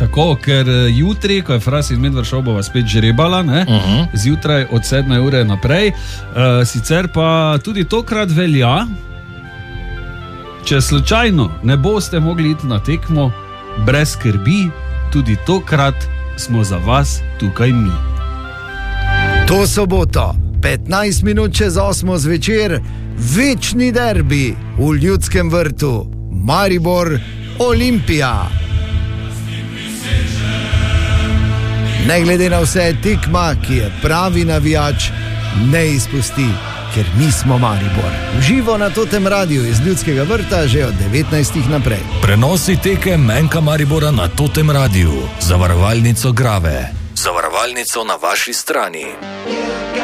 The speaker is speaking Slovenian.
Tako, ker jutri, ko je Fras in Medved šov, bova spet žrebala, zjutraj od 7 ure naprej. Sicer pa tudi tokrat velja, če slučajno ne boste mogli iti na tekmo, brez skrbi, tudi tokrat smo za vas tukaj mi. To soboto, 15 minut čez 8 zvečer, večni derbi v Ljudskem vrtu, Maribor, Olimpija. Ne glede na vse, tekma, ki je pravi navijač, ne izpusti, ker mi smo Maribor. Uživo na Totem Radiu iz Ljudskega vrta že od 19. naprej. Prenosi tekem NK Maribora na Totem Radiu, zavarovalnico Grave, zavarovalnico na vaši strani.